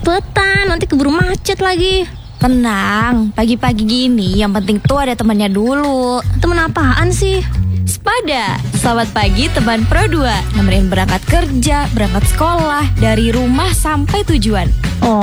cepetan, nanti keburu macet lagi. Tenang, pagi-pagi gini yang penting tuh ada temannya dulu. Temen apaan sih? Spada, selamat pagi teman Pro 2. Nemenin berangkat kerja, berangkat sekolah, dari rumah sampai tujuan.